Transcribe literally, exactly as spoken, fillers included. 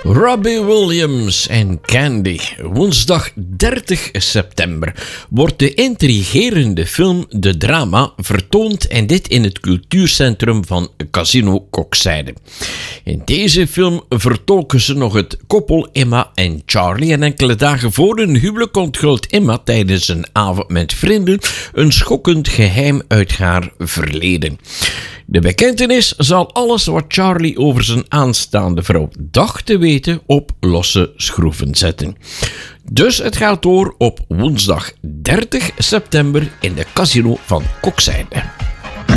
Robbie Williams en Candy. Woensdag dertig september wordt de intrigerende film De Drama vertoond en dit in het cultuurcentrum van Casino Kokzijde. In deze film vertolken ze nog het koppel Emma en Charlie en enkele dagen voor hun huwelijk onthult Emma tijdens een avond met vrienden een schokkend geheim uit haar verleden. De bekentenis zal alles wat Charlie over zijn aanstaande vrouw dacht te weten op losse schroeven zetten. Dus het gaat door op woensdag dertig september in de Casino van Kokzijde.